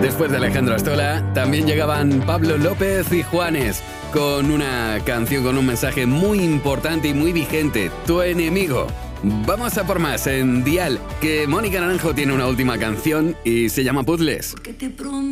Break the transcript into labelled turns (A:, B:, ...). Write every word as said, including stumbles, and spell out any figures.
A: Después de Alejandro Astola, también llegaban Pablo López y Juanes, con una canción con un mensaje muy importante y muy vigente, Tu enemigo. Vamos a por más en Dial, que Mónica Naranjo tiene una última canción y se llama Puzzles.